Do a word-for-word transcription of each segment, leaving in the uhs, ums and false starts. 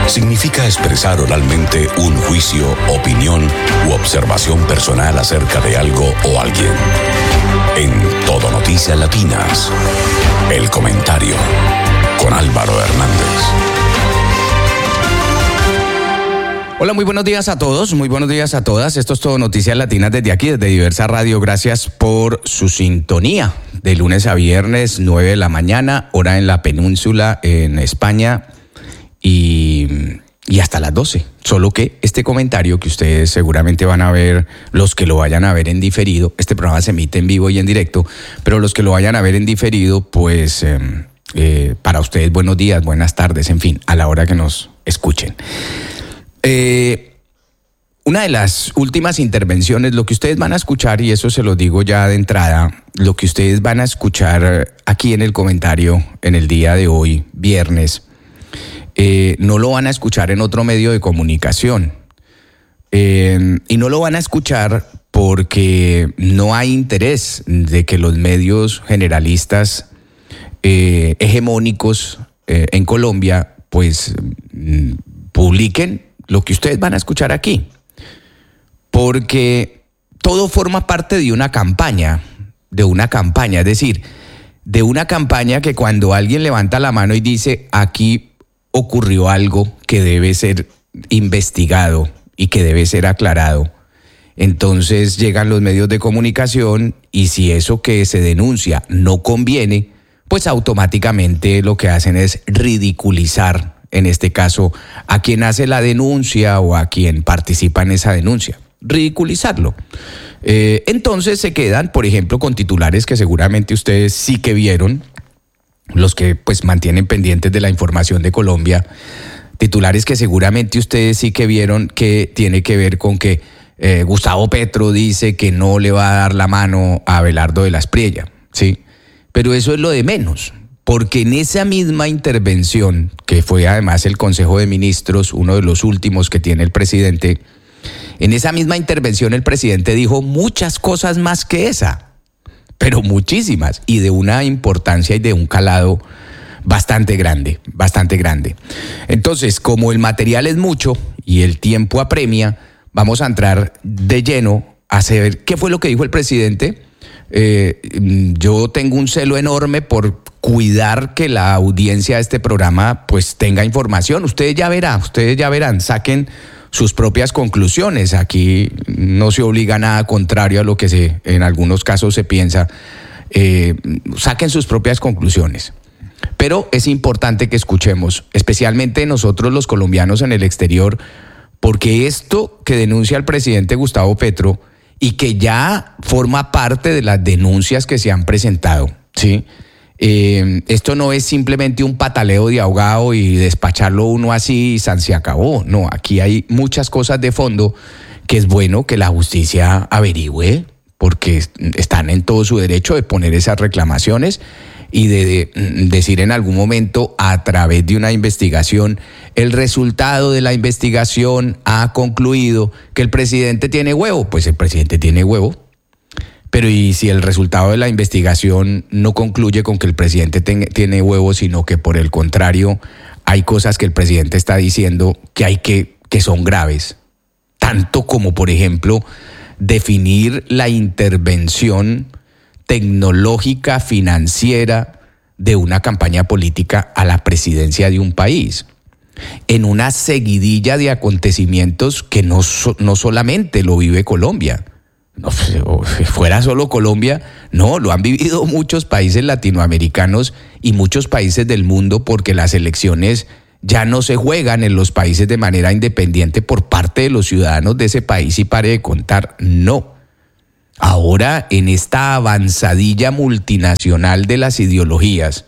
significa expresar oralmente un juicio, opinión u observación personal acerca de algo o alguien. En Todo Noticias Latinas, el comentario con Álvaro Hernández. Hola, muy buenos días a todos, muy buenos días a todas. Esto es Todo Noticias Latinas desde aquí, desde Diversa Radio. Gracias por su sintonía. De lunes a viernes, nueve de la mañana, hora en la península, en España, y, y hasta las doce. Solo que este comentario que ustedes seguramente van a ver, los que lo vayan a ver en diferido, este programa se emite en vivo y en directo, pero los que lo vayan a ver en diferido, pues eh, eh, para ustedes buenos días, buenas tardes, en fin, a la hora que nos escuchen. Eh, una de las últimas intervenciones, lo que ustedes van a escuchar, y eso se lo digo ya de entrada, lo que ustedes van a escuchar aquí en el comentario en el día de hoy, viernes, eh, no lo van a escuchar en otro medio de comunicación. Eh, y no lo van a escuchar porque no hay interés de que los medios generalistas eh, hegemónicos eh, en Colombia, pues mm, publiquen lo que ustedes van a escuchar aquí, porque todo forma parte de una campaña, de una campaña, es decir, de una campaña que cuando alguien levanta la mano y dice aquí ocurrió algo que debe ser investigado y que debe ser aclarado, entonces llegan los medios de comunicación y si eso que se denuncia no conviene, pues automáticamente lo que hacen es ridiculizar, en este caso, a quien hace la denuncia o a quien participa en esa denuncia, ridiculizarlo. Eh, entonces se quedan, por ejemplo, con titulares que seguramente ustedes sí que vieron, los que pues mantienen pendientes de la información de Colombia, titulares que seguramente ustedes sí que vieron, que tiene que ver con que eh, Gustavo Petro dice que no le va a dar la mano a Abelardo de la Espriella, ¿sí? Pero eso es lo de menos. Porque en esa misma intervención, que fue además el Consejo de Ministros, uno de los últimos que tiene el presidente, en esa misma intervención el presidente dijo muchas cosas más que esa, pero muchísimas, y de una importancia y de un calado bastante grande, bastante grande. Entonces, como el material es mucho y el tiempo apremia, vamos a entrar de lleno a saber qué fue lo que dijo el presidente. Eh, yo tengo un celo enorme por cuidar que la audiencia de este programa pues tenga información. Ustedes ya verán, ustedes ya verán, saquen sus propias conclusiones. Aquí no se obliga a nada contrario a lo que se, en algunos casos se piensa. Eh, saquen sus propias conclusiones. Pero es importante que escuchemos, especialmente nosotros los colombianos en el exterior, porque esto que denuncia el presidente Gustavo Petro y que ya forma parte de las denuncias que se han presentado, ¿sí? Eh, esto no es simplemente un pataleo de ahogado y despacharlo uno así y san se acabó. No, aquí hay muchas cosas de fondo que es bueno que la justicia averigüe, porque están en todo su derecho de poner esas reclamaciones y de, de decir en algún momento a través de una investigación, el resultado de la investigación ha concluido que el presidente tiene huevo. Pues el presidente tiene huevo. Pero ¿y si el resultado de la investigación no concluye con que el presidente ten, tiene huevo, sino que por el contrario hay cosas que el presidente está diciendo que hay que, que son graves? Tanto como, por ejemplo, definir la intervención tecnológica, financiera de una campaña política a la presidencia de un país, en una seguidilla de acontecimientos que no, no solamente lo vive Colombia. No, si fuera solo Colombia, no, lo han vivido muchos países latinoamericanos y muchos países del mundo, porque las elecciones ya no se juegan en los países de manera independiente por parte de los ciudadanos de ese país y pare de contar, no. Ahora, en esta avanzadilla multinacional de las ideologías,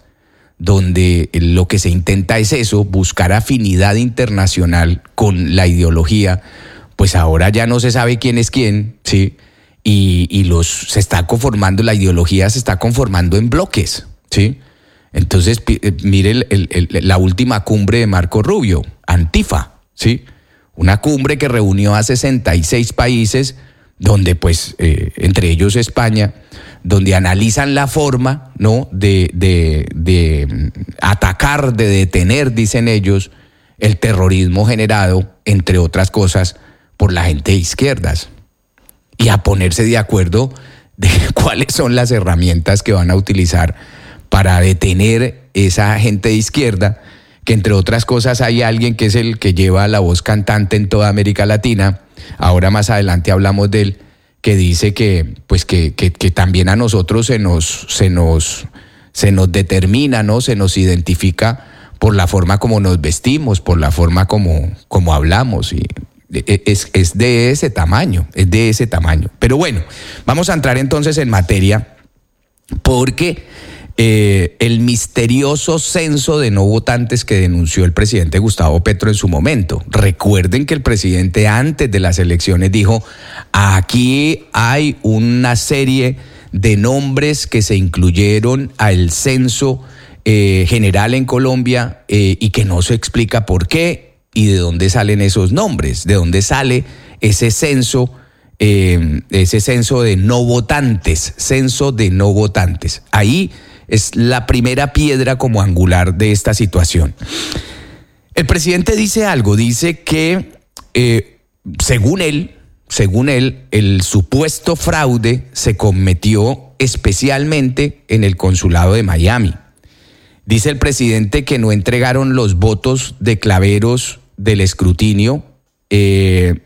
donde lo que se intenta es eso, buscar afinidad internacional con la ideología, pues ahora ya no se sabe quién es quién, ¿sí? Y, y los se está conformando, la ideología se está conformando en bloques, ¿sí? Entonces, mire el, el, el, la última cumbre de Marco Rubio, Antifa, ¿sí? Una cumbre que reunió a sesenta y seis países, donde pues, eh, entre ellos España, donde analizan la forma, ¿no?, de, de, de atacar, de detener, dicen ellos, el terrorismo generado, entre otras cosas, por la gente de izquierdas, y a ponerse de acuerdo de cuáles son las herramientas que van a utilizar para detener esa gente de izquierda, que entre otras cosas hay alguien que es el que lleva la voz cantante en toda América Latina. Ahora más adelante hablamos de él, que dice que, pues que, que, que también a nosotros se nos, se nos, se nos determina, ¿no? Se nos identifica por la forma como nos vestimos, por la forma como, como hablamos, y es, es de ese tamaño, es de ese tamaño. Pero bueno, vamos a entrar entonces en materia, porque eh, el misterioso censo de no votantes que denunció el presidente Gustavo Petro en su momento. Recuerden que el presidente antes de las elecciones dijo: aquí hay una serie de nombres que se incluyeron al censo eh, general en Colombia eh, y que no se explica por qué y de dónde salen esos nombres, de dónde sale ese censo, eh, ese censo de no votantes, censo de no votantes. Ahí es la primera piedra como angular de esta situación. El presidente dice algo, dice que eh, según él, según él, el supuesto fraude se cometió especialmente en el consulado de Miami. Dice el presidente que no entregaron los votos de claveros del escrutinio, eh,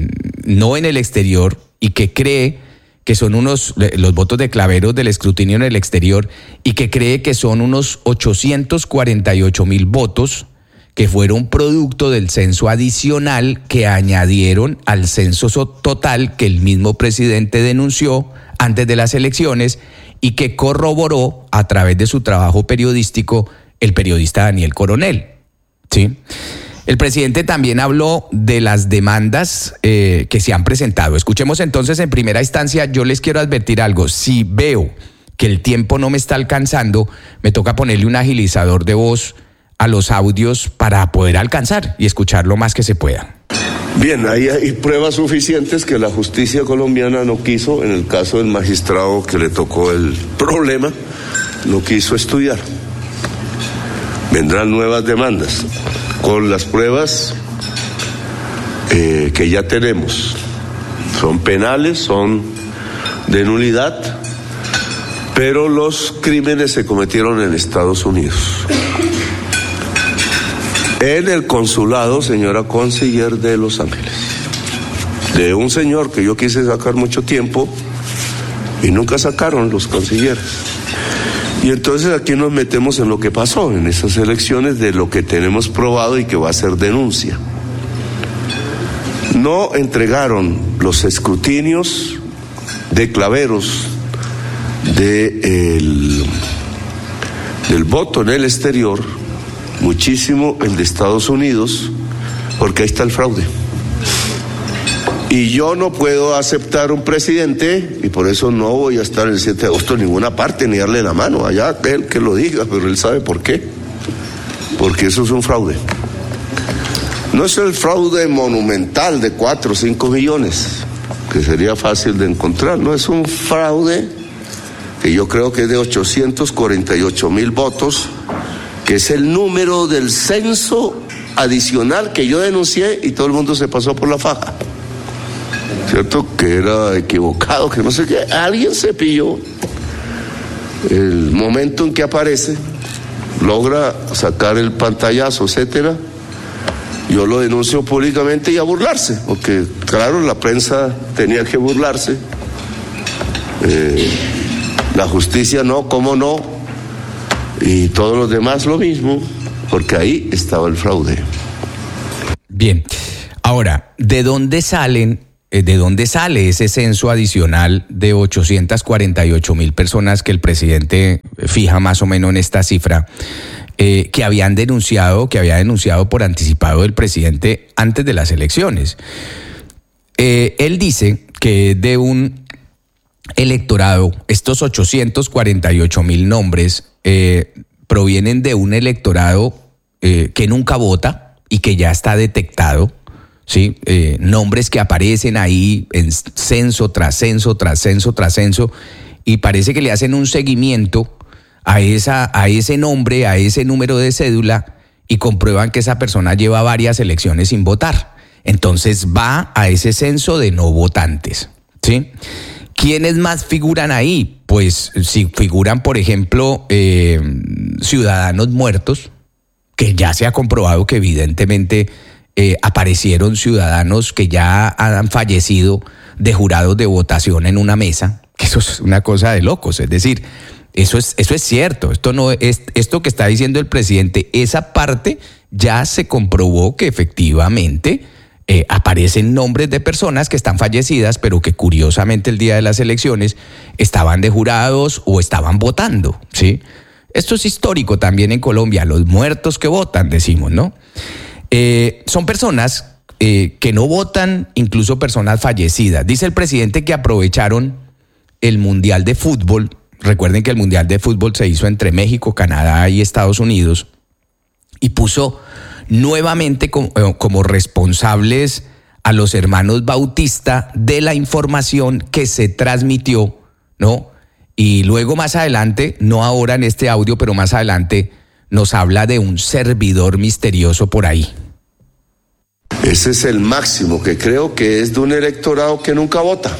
no en el exterior, y que cree que son unos, los votos de claveros del escrutinio en el exterior, y que cree que son unos ochocientos cuarenta y ocho mil votos que fueron producto del censo adicional que añadieron al censo total que el mismo presidente denunció antes de las elecciones y que corroboró a través de su trabajo periodístico el periodista Daniel Coronel, ¿sí? El presidente también habló de las demandas eh, que se han presentado. Escuchemos entonces en primera instancia. Yo les quiero advertir algo: si veo que el tiempo no me está alcanzando, me toca ponerle un agilizador de voz a los audios para poder alcanzar y escuchar lo más que se pueda. Bien, ahí hay pruebas suficientes que la justicia colombiana no quiso, en el caso del magistrado que le tocó el problema, no quiso estudiar. Vendrán nuevas demandas con las pruebas eh, que ya tenemos. Son penales, son de nulidad, pero los crímenes se cometieron en Estados Unidos. En el consulado, señora Consiller, de Los Ángeles, de un señor que yo quise sacar mucho tiempo y nunca sacaron los consilleres. Y entonces aquí nos metemos en lo que pasó en esas elecciones, de lo que tenemos probado y que va a ser denuncia. No entregaron los escrutinios de claveros de el, del voto en el exterior, muchísimo el de Estados Unidos, porque ahí está el fraude. Y yo no puedo aceptar un presidente, y por eso no voy a estar el siete de agosto en ninguna parte, ni darle la mano, allá él que lo diga, pero él sabe por qué. Porque eso es un fraude. No es el fraude monumental de cuatro o cinco millones, que sería fácil de encontrar, no, es un fraude que yo creo que es de ochocientos cuarenta y ocho mil votos, que es el número del censo adicional que yo denuncié y todo el mundo se pasó por la faja. ¿Cierto? Que era equivocado, que no sé qué. Alguien se pilló. El momento en que aparece, logra sacar el pantallazo, etcétera. Yo lo denuncio públicamente y a burlarse, porque claro, la prensa tenía que burlarse. Eh, la justicia no, cómo no. Y todos los demás lo mismo, porque ahí estaba el fraude. Bien. Ahora, ¿de dónde salen? ¿De dónde sale ese censo adicional de ochocientos cuarenta y ocho mil personas que el presidente fija más o menos en esta cifra, eh, que habían denunciado, que había denunciado por anticipado el presidente antes de las elecciones? Eh, él dice que de un electorado, estos ochocientos cuarenta y ocho mil nombres eh, provienen de un electorado eh, que nunca vota y que ya está detectado. Sí, eh, nombres que aparecen ahí en censo tras censo, tras censo, tras censo, y parece que le hacen un seguimiento a, esa, a ese nombre, a ese número de cédula, y comprueban que esa persona lleva varias elecciones sin votar. Entonces va a ese censo de no votantes, ¿sí? ¿Quiénes más figuran ahí? Pues si figuran, por ejemplo, eh, ciudadanos muertos, que ya se ha comprobado que evidentemente eh, aparecieron ciudadanos que ya han fallecido de jurados de votación en una mesa, que eso es una cosa de locos, es decir, eso es, eso es cierto, esto no es, esto que está diciendo el presidente, esa parte ya se comprobó que efectivamente eh, aparecen nombres de personas que están fallecidas, pero que curiosamente el día de las elecciones estaban de jurados o estaban votando, ¿sí? Esto es histórico también en Colombia, los muertos que votan, decimos, ¿no? Eh, son personas eh, que no votan, incluso personas fallecidas. Dice el presidente que aprovecharon el Mundial de Fútbol. Recuerden que el Mundial de Fútbol se hizo entre México, Canadá y Estados Unidos, y puso nuevamente como, como responsables a los hermanos Bautista de la información que se transmitió, ¿no? Y luego más adelante, no ahora en este audio, pero más adelante nos habla de un servidor misterioso por ahí. Ese es el máximo, que creo que es de un electorado que nunca vota.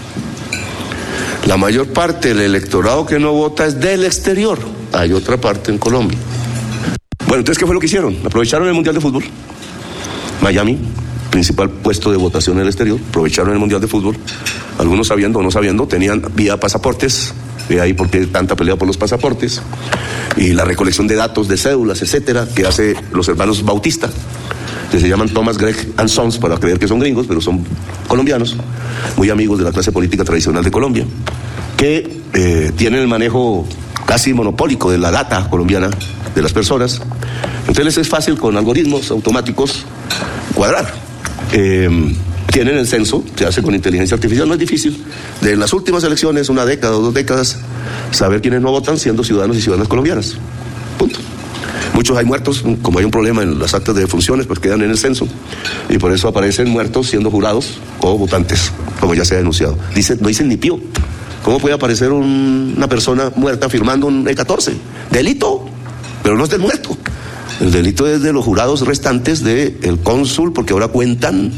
La mayor parte del electorado que no vota es del exterior. Hay otra parte en Colombia. Bueno, entonces, ¿qué fue lo que hicieron? Aprovecharon el Mundial de Fútbol. Miami, principal puesto de votación en el exterior, aprovecharon el Mundial de Fútbol. Algunos sabiendo o no sabiendo, tenían vía pasaportes. De ahí por qué tanta pelea por los pasaportes. Y la recolección de datos, de cédulas, etcétera, que hace los hermanos Bautista, que se llaman Thomas, Gregg and Sons, para creer que son gringos, pero son colombianos, muy amigos de la clase política tradicional de Colombia, que eh, tienen el manejo casi monopólico de la data colombiana de las personas. Entonces es fácil con algoritmos automáticos cuadrar. Eh, tienen el censo, se hace con inteligencia artificial, no es difícil. De las últimas elecciones, una década o dos décadas, saber quiénes no votan siendo ciudadanos y ciudadanas colombianas. Punto. Muchos hay muertos, como hay un problema en las actas de defunciones, pues quedan en el censo. Y por eso aparecen muertos siendo jurados o votantes, como ya se ha denunciado. Dice, no dicen ni pío. ¿Cómo puede aparecer un, una persona muerta firmando un E catorce? Delito, pero no es del muerto. El delito es de los jurados restantes del cónsul, porque ahora cuentan.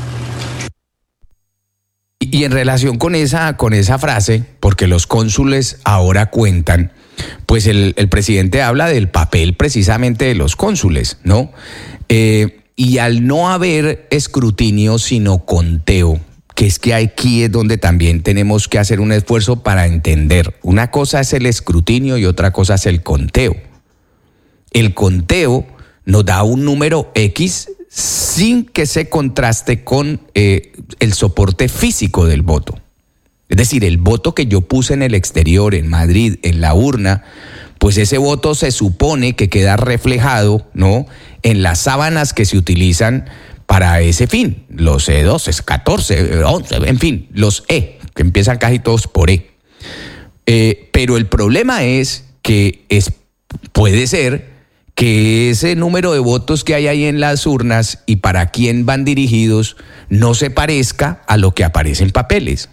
Y, y en relación con esa, con esa frase, porque los cónsules ahora cuentan, pues el, el presidente habla del papel precisamente de los cónsules, ¿no? Eh, y al no haber escrutinio sino conteo, que es que aquí es donde también tenemos que hacer un esfuerzo para entender. Una cosa es el escrutinio y otra cosa es el conteo. El conteo nos da un número X sin que se contraste con eh, el soporte físico del voto. Es decir, el voto que yo puse en el exterior, en Madrid, en la urna, pues ese voto se supone que queda reflejado, ¿no?, en las sábanas que se utilizan para ese fin, los E doce, catorce, once, en fin, los E, que empiezan casi todos por E. Eh, pero el problema es que es, puede ser que ese número de votos que hay ahí en las urnas y para quién van dirigidos no se parezca a lo que aparece en papeles.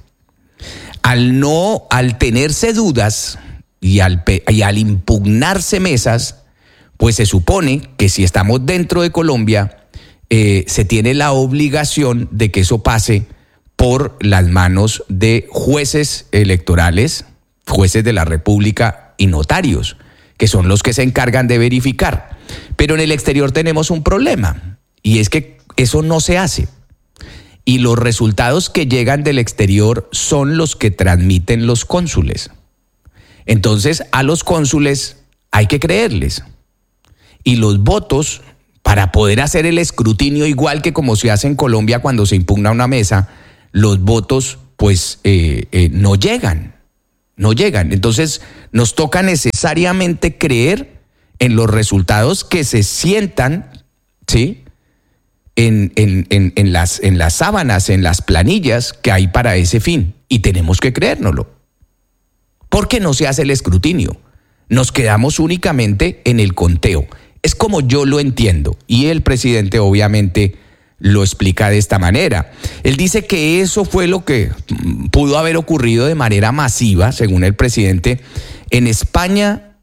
Al no, al tenerse dudas y al, y al impugnarse mesas, pues se supone que si estamos dentro de Colombia, eh, se tiene la obligación de que eso pase por las manos de jueces electorales, jueces de la República y notarios, que son los que se encargan de verificar. Pero en el exterior tenemos un problema, y es que eso no se hace. Y los resultados que llegan del exterior son los que transmiten los cónsules. Entonces, a los cónsules hay que creerles. Y los votos, para poder hacer el escrutinio igual que como se hace en Colombia cuando se impugna una mesa, los votos pues eh, eh, no llegan, no llegan. Entonces, nos toca necesariamente creer en los resultados que se sientan, ¿sí?, En, en, en, en, las, en las sábanas, en las planillas que hay para ese fin. Y tenemos que creérnoslo. ¿Por qué no se hace el escrutinio? Nos quedamos únicamente en el conteo. Es como yo lo entiendo. Y el presidente obviamente lo explica de esta manera. Él dice que eso fue lo que pudo haber ocurrido de manera masiva, según el presidente, en España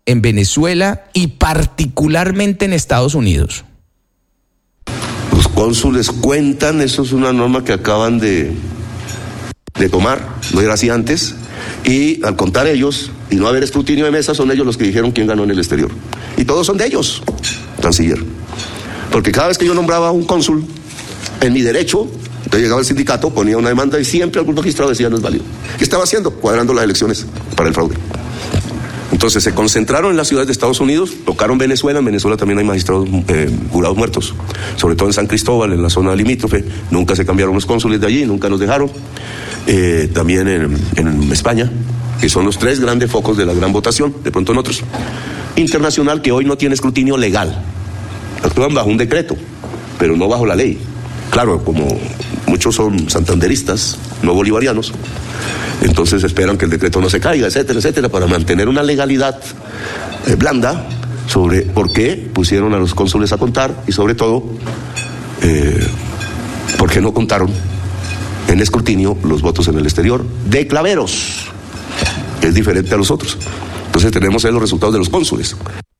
en Venezuela y particularmente en Estados Unidos? Los cónsules cuentan, eso es una norma que acaban de, de tomar, no era así antes, y al contar ellos y no haber escrutinio de mesa, son ellos los que dijeron quién ganó en el exterior. Y todos son de ellos, canciller. Porque cada vez que yo nombraba a un cónsul, en mi derecho, entonces llegaba el sindicato, ponía una demanda y siempre algún magistrado decía no es válido. ¿Qué estaba haciendo? Cuadrando las elecciones para el fraude. Entonces se concentraron en las ciudades de Estados Unidos, tocaron Venezuela, en Venezuela también hay magistrados eh, jurados muertos, sobre todo en San Cristóbal, en la zona limítrofe, nunca se cambiaron los cónsules de allí, nunca nos dejaron, eh, también en, en España, que son los tres grandes focos de la gran votación, de pronto en otros. Internacional, que hoy no tiene escrutinio legal, actúan bajo un decreto, pero no bajo la ley. Claro, como muchos son santanderistas, no bolivarianos, entonces esperan que el decreto no se caiga, etcétera, etcétera, para mantener una legalidad eh, blanda sobre por qué pusieron a los cónsules a contar y sobre todo, eh, por qué no contaron en escrutinio los votos en el exterior de claveros, que es diferente a los otros. Entonces tenemos ahí los resultados de los cónsules.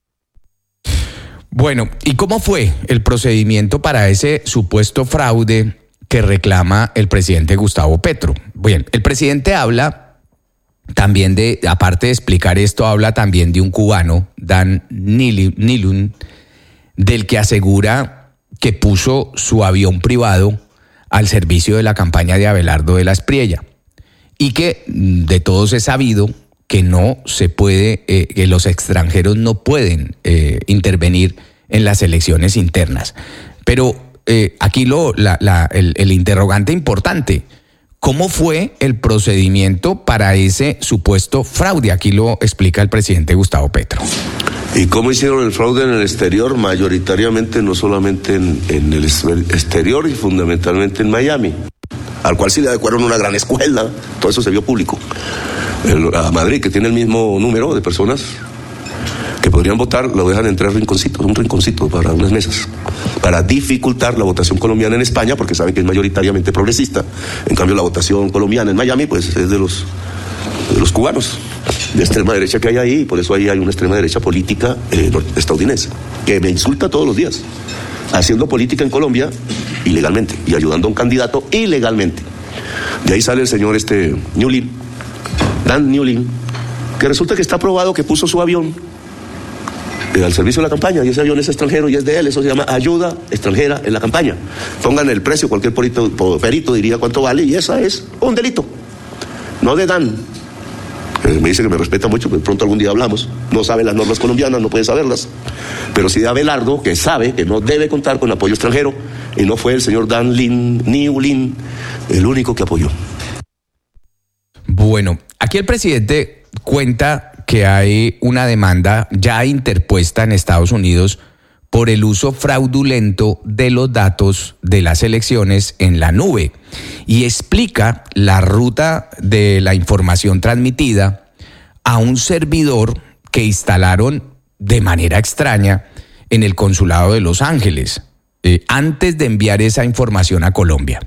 Bueno, ¿y cómo fue el procedimiento para ese supuesto fraude que reclama el presidente Gustavo Petro? Bien, el presidente habla también de, aparte de explicar esto, habla también de un cubano, Dan Nilun, del que asegura que puso su avión privado al servicio de la campaña de Abelardo de la Espriella y que de todos es sabido que no se puede, eh, que los extranjeros no pueden eh, intervenir en las elecciones internas. Pero eh, aquí lo, la, la, el, el interrogante importante, ¿cómo fue el procedimiento para ese supuesto fraude? Aquí lo explica el presidente Gustavo Petro. ¿Y cómo hicieron el fraude en el exterior? Mayoritariamente, no solamente en, en el exterior y fundamentalmente en Miami, al cual sí le adecuaron una gran escuela, todo eso se vio público. El, a Madrid, que tiene el mismo número de personas que podrían votar, lo dejan en tres rinconcitos, un rinconcito para unas mesas, para dificultar la votación colombiana en España, porque saben que es mayoritariamente progresista. En cambio, la votación colombiana en Miami, pues es de los, de los cubanos, de extrema derecha que hay ahí, y por eso ahí hay una extrema derecha política eh, estadounidense, que me insulta todos los días, haciendo política en Colombia ilegalmente, y ayudando a un candidato ilegalmente. De ahí sale el señor este Newlin, Dan Newlin, que resulta que está aprobado que puso su avión eh, al servicio de la campaña, y ese avión es extranjero y es de él, eso se llama ayuda extranjera en la campaña. Pongan el precio, cualquier perito, perito diría cuánto vale, y esa es un delito, no de Dan. Eh, me dice que me respeta mucho, que pronto algún día hablamos, no sabe las normas colombianas, no puede saberlas, pero sí de Abelardo, que sabe que no debe contar con apoyo extranjero, y no fue el señor Dan Lin, Newlin el único que apoyó. Bueno, aquí el presidente cuenta que hay una demanda ya interpuesta en Estados Unidos por el uso fraudulento de los datos de las elecciones en la nube y explica la ruta de la información transmitida a un servidor que instalaron de manera extraña en el consulado de Los Ángeles eh, antes de enviar esa información a Colombia.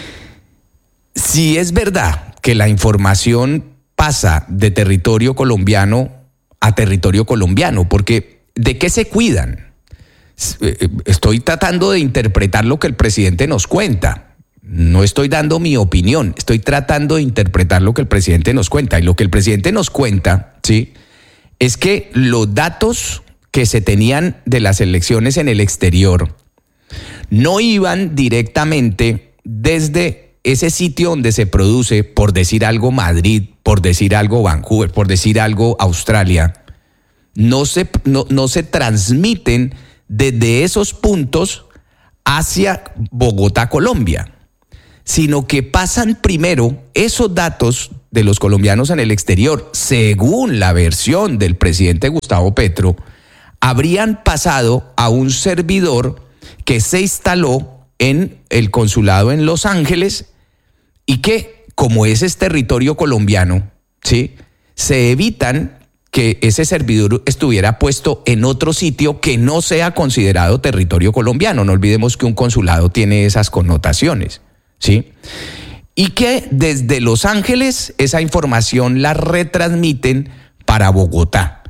Si es verdad que la información pasa de territorio colombiano a territorio colombiano, porque ¿de qué se cuidan? Estoy tratando de interpretar lo que el presidente nos cuenta. No estoy dando mi opinión, estoy tratando de interpretar lo que el presidente nos cuenta. Y lo que el presidente nos cuenta, ¿sí?, es que los datos que se tenían de las elecciones en el exterior no iban directamente desde ese sitio donde se produce, por decir algo Madrid, por decir algo Vancouver, por decir algo Australia, no se, no, no se transmiten desde esos puntos hacia Bogotá, Colombia, sino que pasan primero esos datos de los colombianos en el exterior, según la versión del presidente Gustavo Petro, habrían pasado a un servidor que se instaló en el consulado en Los Ángeles y que, como ese es territorio colombiano, ¿sí?, se evitan que ese servidor estuviera puesto en otro sitio que no sea considerado territorio colombiano. No olvidemos que un consulado tiene esas connotaciones, ¿sí? Y que desde Los Ángeles esa información la retransmiten para Bogotá.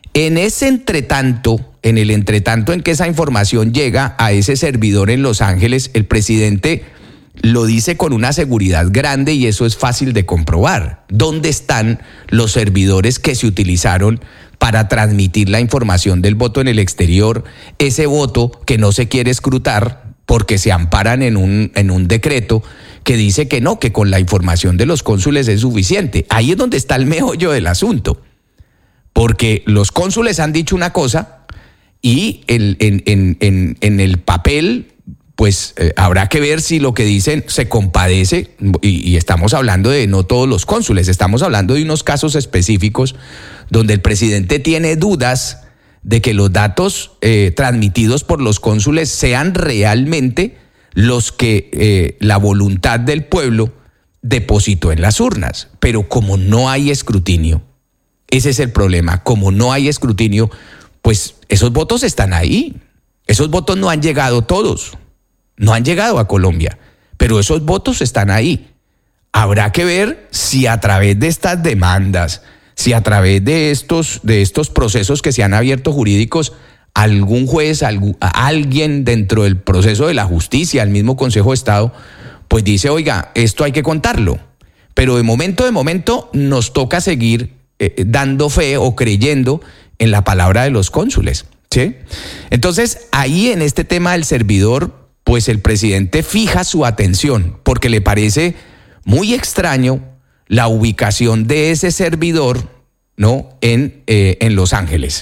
En ese entretanto, en el entretanto en que esa información llega a ese servidor en Los Ángeles, el presidente lo dice con una seguridad grande y eso es fácil de comprobar. ¿Dónde están los servidores que se utilizaron para transmitir la información del voto en el exterior? Ese voto que no se quiere escrutar porque se amparan en un, en un decreto que dice que no, que con la información de los cónsules es suficiente. Ahí es donde está el meollo del asunto. Porque los cónsules han dicho una cosa y el, en, en, en, en el papel, pues eh, habrá que ver si lo que dicen se compadece, y, y estamos hablando de no todos los cónsules, estamos hablando de unos casos específicos donde el presidente tiene dudas de que los datos eh, transmitidos por los cónsules sean realmente los que eh, la voluntad del pueblo depositó en las urnas. Pero como no hay escrutinio, ese es el problema, como no hay escrutinio, pues esos votos están ahí, esos votos no han llegado todos. No han llegado a Colombia, pero esos votos están ahí. Habrá que ver si a través de estas demandas, si a través de estos, de estos procesos que se han abierto jurídicos, algún juez, algún, alguien dentro del proceso de la justicia, el mismo Consejo de Estado, pues dice, oiga, esto hay que contarlo. Pero de momento, de momento, nos toca seguir eh, dando fe o creyendo en la palabra de los cónsules, ¿sí? Entonces, ahí en este tema del servidor, pues el presidente fija su atención porque le parece muy extraño la ubicación de ese servidor, ¿no?, en, eh, en Los Ángeles.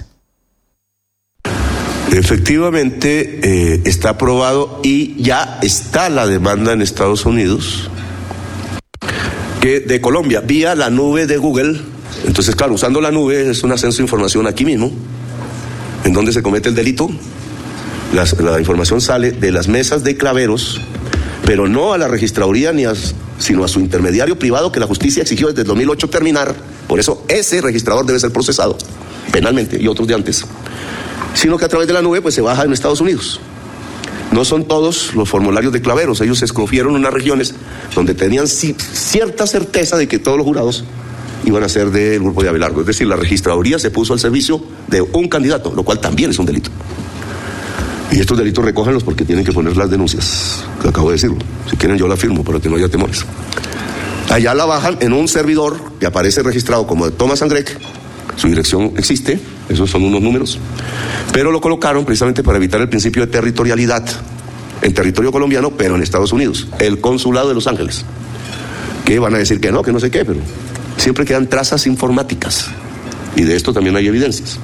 Efectivamente, eh, está aprobado y ya está la demanda en Estados Unidos que de Colombia, vía la nube de Google. Entonces, claro, usando la nube es un ascenso de información aquí mismo, en donde se comete el delito. La, la información sale de las mesas de claveros, pero no a la registraduría, ni a, sino a su intermediario privado que la justicia exigió desde el dos mil ocho terminar. Por eso ese registrador debe ser procesado penalmente y otros de antes. Sino que a través de la nube pues se baja en Estados Unidos. No son todos los formularios de claveros, ellos escogieron unas regiones donde tenían c- cierta certeza de que todos los jurados iban a ser del grupo de Abelardo. Es decir, la registraduría se puso al servicio de un candidato, lo cual también es un delito. Y estos delitos recójanlos porque tienen que poner las denuncias, que acabo de decirlo. Si quieren yo la firmo para que no haya temores. Allá la bajan en un servidor que aparece registrado como de Thomas and Greg. Su dirección existe, esos son unos números. Pero lo colocaron precisamente para evitar el principio de territorialidad en territorio colombiano, pero en Estados Unidos. El consulado de Los Ángeles. Que van a decir que no, que no sé qué, pero siempre quedan trazas informáticas. Y de esto también hay evidencias.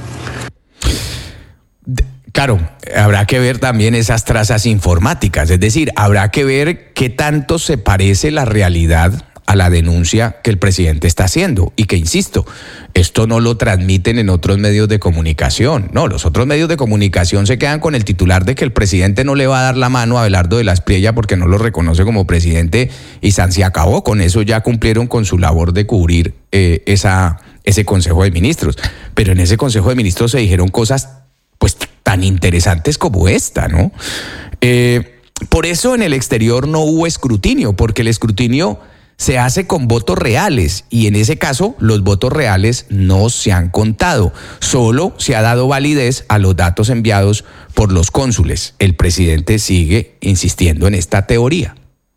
Claro, habrá que ver también esas trazas informáticas, es decir, habrá que ver qué tanto se parece la realidad a la denuncia que el presidente está haciendo y que, insisto, esto no lo transmiten en otros medios de comunicación. No, los otros medios de comunicación se quedan con el titular de que el presidente no le va a dar la mano a Abelardo de la Espriella porque no lo reconoce como presidente y san se acabó. Con eso ya cumplieron con su labor de cubrir eh, esa, ese Consejo de Ministros. Pero en ese Consejo de Ministros se dijeron cosas pues tan interesantes como esta, ¿no? Eh, por eso en el exterior no hubo escrutinio, porque el escrutinio se hace con votos reales y en ese caso los votos reales no se han contado, solo se ha dado validez a los datos enviados por los cónsules. El presidente sigue insistiendo en esta teoría.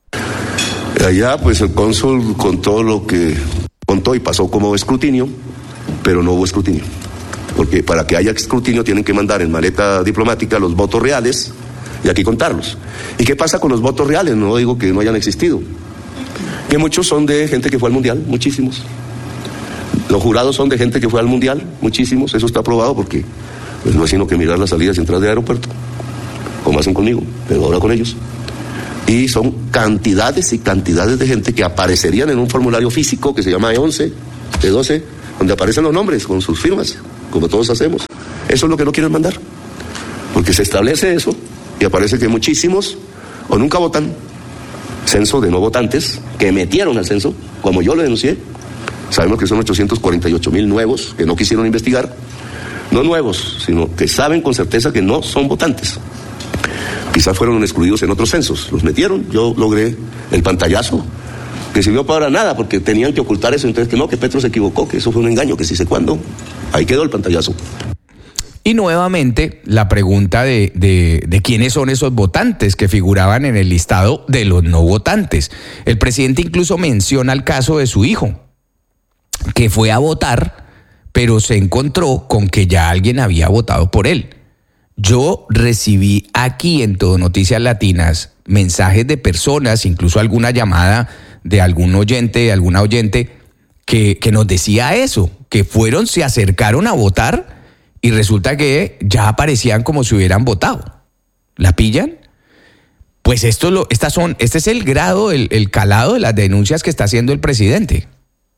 Allá pues el cónsul contó lo que contó y pasó como escrutinio, pero no hubo escrutinio. Porque para que haya escrutinio tienen que mandar en maleta diplomática los votos reales y aquí contarlos. ¿Y qué pasa con los votos reales? No digo que no hayan existido. Que muchos son de gente que fue al Mundial, muchísimos. Los jurados son de gente que fue al Mundial, muchísimos. Eso está aprobado porque pues, no es sino que mirar las salidas y entradas de aeropuerto, como hacen conmigo, pero ahora con ellos. Y son cantidades y cantidades de gente que aparecerían en un formulario físico que se llama E once, E doce, donde aparecen los nombres con sus firmas, como todos hacemos. Eso es lo que no quieren mandar, porque se establece eso y aparece que muchísimos o nunca votan. Censo de no votantes que metieron al censo, como yo lo denuncié. Sabemos que son ochocientos cuarenta y ocho mil nuevos que no quisieron investigar. No nuevos, sino que saben con certeza que no son votantes. Quizás fueron excluidos en otros censos. Los metieron, yo logré el pantallazo, que sirvió para nada, porque tenían que ocultar eso. Entonces, que no, que Petro se equivocó, que eso fue un engaño, que sí sé cuándo. Ahí quedó el pantallazo. Y nuevamente la pregunta de, de, de quiénes son esos votantes que figuraban en el listado de los no votantes. El presidente incluso menciona el caso de su hijo, que fue a votar, pero se encontró con que ya alguien había votado por él. Yo recibí aquí en Todo Noticias Latinas mensajes de personas, incluso alguna llamada de algún oyente, de alguna oyente, que, que nos decía eso, que fueron, se acercaron a votar y resulta que ya aparecían como si hubieran votado. ¿La pillan? Pues esto lo, estas son, este es el grado, el, el calado de las denuncias que está haciendo el presidente.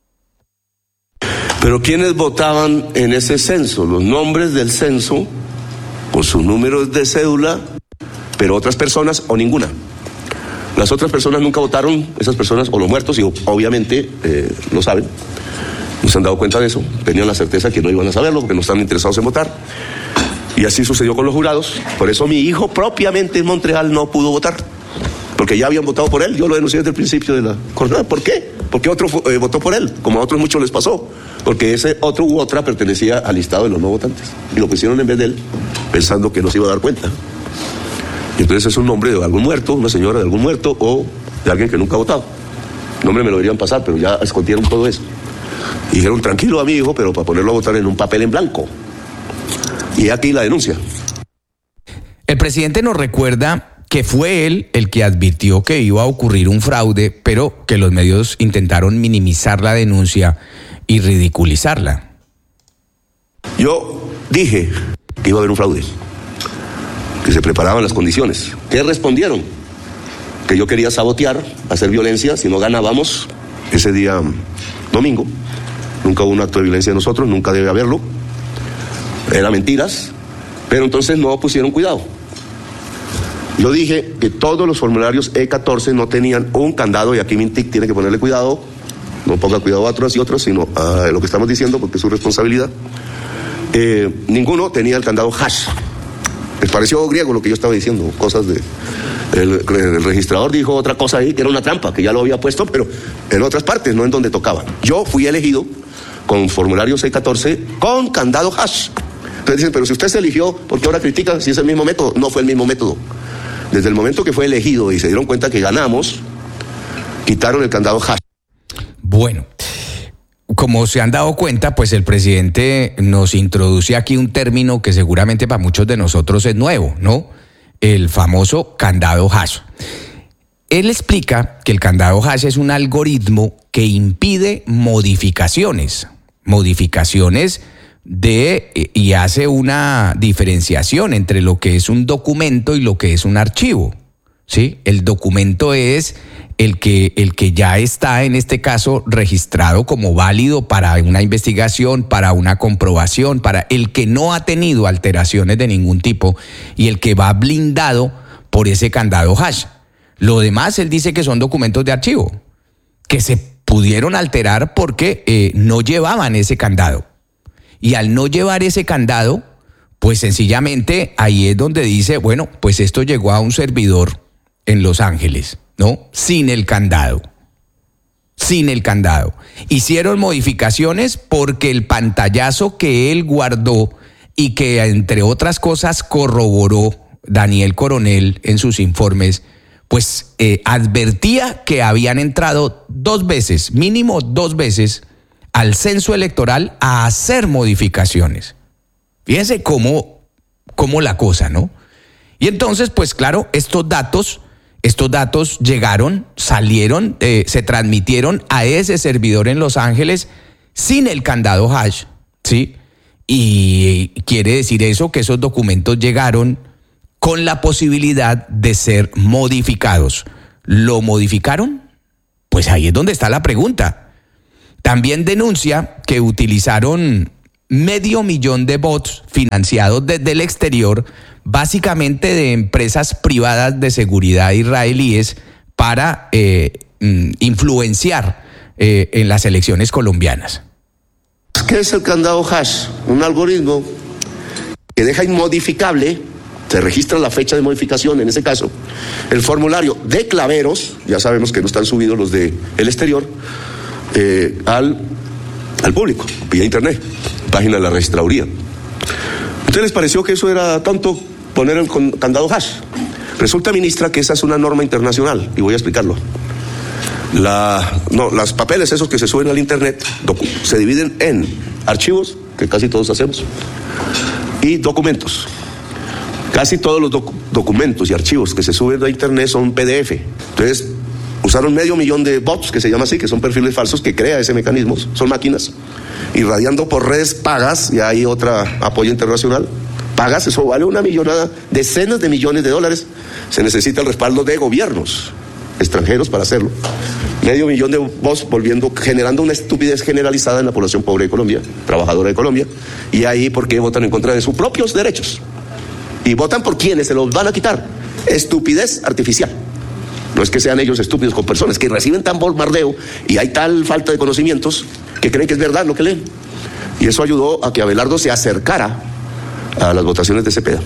Pero ¿quiénes votaban en ese censo? Los nombres del censo, con sus números de cédula, pero otras personas o ninguna. Las otras personas nunca votaron, esas personas o los muertos, y obviamente eh, lo saben, no se han dado cuenta de eso, tenían la certeza que no iban a saberlo porque no están interesados en votar. Y así sucedió con los jurados. Por eso mi hijo propiamente en Montreal no pudo votar, porque ya habían votado por él. Yo lo denuncié desde el principio de la jornada. ¿Por qué? Porque otro eh, votó por él, como a otros muchos les pasó, porque ese otro u otra pertenecía al listado de los no votantes y lo pusieron en vez de él, pensando que no se iba a dar cuenta. Y entonces es un nombre de algún muerto, una señora de algún muerto o de alguien que nunca ha votado. El nombre me lo deberían pasar, pero ya escondieron todo eso. Y dijeron, tranquilo a mi hijo, pero para ponerlo a votar en un papel en blanco. Y aquí la denuncia. El presidente nos recuerda que fue él el que advirtió que iba a ocurrir un fraude, pero que los medios intentaron minimizar la denuncia y ridiculizarla. Yo dije que iba a haber un fraude, que se preparaban las condiciones. ¿Qué respondieron? Que yo quería sabotear, hacer violencia si no ganábamos ese día domingo. Nunca hubo un acto de violencia de nosotros, nunca debe haberlo. Eran mentiras, pero entonces no pusieron cuidado. Yo dije que todos los formularios E catorce no tenían un candado, y aquí Mintic tiene que ponerle cuidado, no ponga cuidado a otros y otros, sino a lo que estamos diciendo, porque es su responsabilidad. Eh, ninguno tenía el candado hash. Les pareció griego lo que yo estaba diciendo, cosas de... El, el registrador dijo otra cosa ahí, que era una trampa, que ya lo había puesto, pero en otras partes, no en donde tocaba. Yo fui elegido con formularios E catorce con candado hash. Entonces dicen, pero si usted se eligió, ¿por qué ahora critica si es el mismo método? No fue el mismo método. Desde el momento que fue elegido y se dieron cuenta que ganamos, quitaron el candado hash. Bueno, como se han dado cuenta, pues el presidente nos introduce aquí un término que seguramente para muchos de nosotros es nuevo, ¿no? El famoso candado hash. Él explica que el candado hash es un algoritmo que impide modificaciones, modificaciones de y hace una diferenciación entre lo que es un documento y lo que es un archivo, ¿sí? El documento es el que, el que ya está, en este caso, registrado como válido para una investigación, para una comprobación, para el que no ha tenido alteraciones de ningún tipo y el que va blindado por ese candado hash. Lo demás, él dice que son documentos de archivo, que se pudieron alterar porque eh, no llevaban ese candado. Y al no llevar ese candado, pues sencillamente ahí es donde dice, bueno, pues esto llegó a un servidor en Los Ángeles, ¿no? Sin el candado. Sin el candado. Hicieron modificaciones porque el pantallazo que él guardó y que, entre otras cosas, corroboró Daniel Coronel en sus informes, pues eh, advertía que habían entrado dos veces, mínimo dos veces, al censo electoral a hacer modificaciones. Fíjense cómo, cómo la cosa, ¿no? Y entonces, pues claro, estos datos, estos datos llegaron, salieron, eh, se transmitieron a ese servidor en Los Ángeles sin el candado hash, ¿sí? Y quiere decir eso que esos documentos llegaron con la posibilidad de ser modificados. ¿Lo modificaron? Pues ahí es donde está la pregunta. También denuncia que utilizaron medio millón de bots financiados desde el exterior, básicamente de empresas privadas de seguridad israelíes, para eh, influenciar eh, en las elecciones colombianas. ¿Qué es el candado hash? Un algoritmo que deja inmodificable, se registra la fecha de modificación, en ese caso, el formulario de claveros, ya sabemos que no están subidos los del exterior, eh, al, al público, vía internet, página de la registraduría. Entonces ustedes les pareció que eso era tonto, poner el candado hash. Resulta, ministra, que esa es una norma internacional, y voy a explicarlo. La, no, los papeles esos que se suben al internet se dividen en archivos, que casi todos hacemos, y documentos. Casi todos los doc- documentos y archivos que se suben a internet son P D F. Entonces, usaron medio millón de bots, que se llama así, que son perfiles falsos que crea ese mecanismo, son máquinas, irradiando por redes pagas, y hay otro apoyo internacional, pagas, eso vale una millonada, decenas de millones de dólares. Se necesita el respaldo de gobiernos extranjeros para hacerlo. Medio millón de bots volviendo, generando una estupidez generalizada en la población pobre de Colombia, trabajadora de Colombia, y ahí porque votan en contra de sus propios derechos. Y votan por quienes se los van a quitar. Estupidez artificial. No es que sean ellos estúpidos con personas que reciben tan bombardeo y hay tal falta de conocimientos que creen que es verdad lo que leen. Y eso ayudó a que Abelardo se acercara a las votaciones de Cepeda.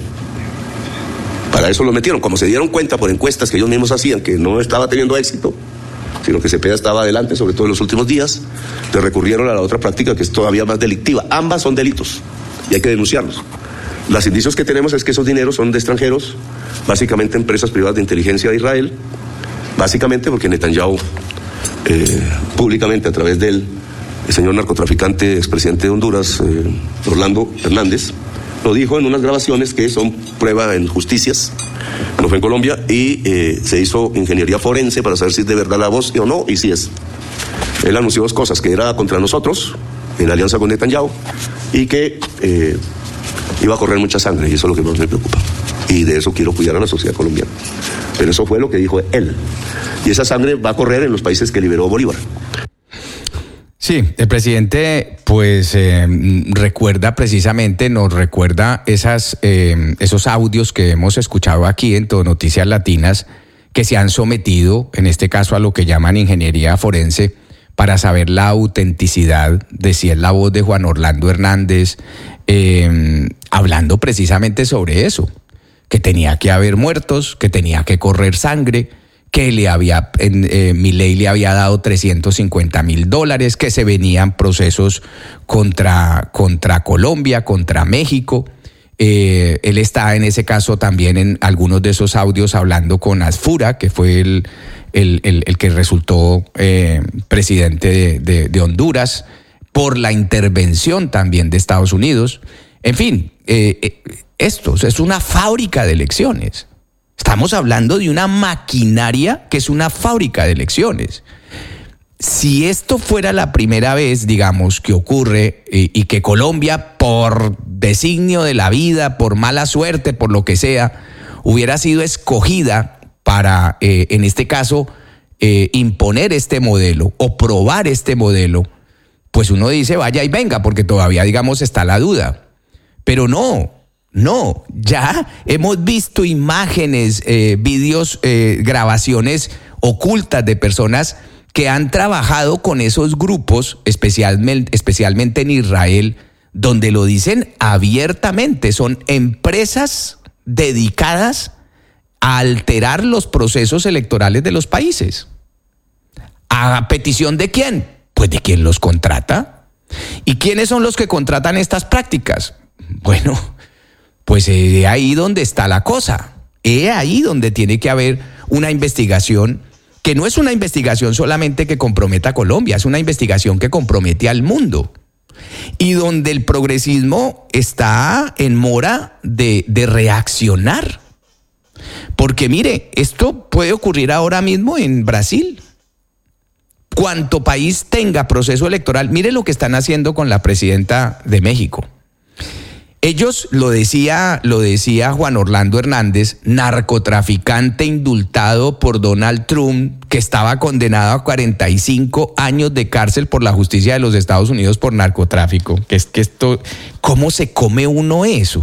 Para eso lo metieron. Como se dieron cuenta por encuestas que ellos mismos hacían que no estaba teniendo éxito, sino que Cepeda estaba adelante, sobre todo en los últimos días, le recurrieron a la otra práctica que es todavía más delictiva. Ambas son delitos y hay que denunciarlos. Los indicios que tenemos es que esos dineros son de extranjeros, básicamente empresas privadas de inteligencia de Israel, básicamente porque Netanyahu, eh, públicamente a través del el señor narcotraficante, expresidente de Honduras, eh, Orlando Hernández, lo dijo en unas grabaciones que son prueba en justicias, no fue en Colombia, y eh, se hizo ingeniería forense para saber si es de verdad la voz o no, y si es. Él anunció dos cosas, que era contra nosotros, en alianza con Netanyahu, y que eh, iba a correr mucha sangre, y eso es lo que más me preocupa. Y de eso quiero cuidar a la sociedad colombiana. Pero eso fue lo que dijo él. Y esa sangre va a correr en los países que liberó Bolívar. Sí, el presidente pues eh, recuerda precisamente, nos recuerda esas, eh, esos audios que hemos escuchado aquí en Todo Noticias Latinas, que se han sometido, en este caso, a lo que llaman ingeniería forense, para saber la autenticidad de si es la voz de Juan Orlando Hernández, eh, hablando precisamente sobre eso, que tenía que haber muertos, que tenía que correr sangre, que le había, eh, Milei le había dado trescientos cincuenta mil dólares, que se venían procesos contra, contra Colombia, contra México. Eh, él está en ese caso también en algunos de esos audios hablando con Asfura, que fue el, el, el, el que resultó eh, presidente de, de, de Honduras, por la intervención también de Estados Unidos. En fin, eh, esto es una fábrica de elecciones. Estamos hablando de una maquinaria que es una fábrica de elecciones. Si esto fuera la primera vez, digamos, que ocurre y, y que Colombia, por designio de la vida, por mala suerte, por lo que sea, hubiera sido escogida para, eh, en este caso, eh, imponer este modelo o probar este modelo, pues uno dice vaya y venga, porque todavía, digamos, está la duda. Pero no. No, ya hemos visto imágenes, eh, vídeos, eh, grabaciones ocultas de personas que han trabajado con esos grupos, especialmente, especialmente en Israel, donde lo dicen abiertamente. Son empresas dedicadas a alterar los procesos electorales de los países. ¿A petición de quién? Pues de quién los contrata. ¿Y quiénes son los que contratan estas prácticas? Bueno, pues es ahí donde está la cosa. Es ahí donde tiene que haber una investigación que no es una investigación solamente que comprometa a Colombia, es una investigación que compromete al mundo. Y donde el progresismo está en mora de, de reaccionar. Porque mire, esto puede ocurrir ahora mismo en Brasil. Cuanto país tenga proceso electoral, mire lo que están haciendo con la presidenta de México. Ellos, lo decía, lo decía Juan Orlando Hernández, narcotraficante indultado por Donald Trump, que estaba condenado a cuarenta y cinco años de cárcel por la justicia de los Estados Unidos por narcotráfico. Que es que esto, ¿cómo se come uno eso?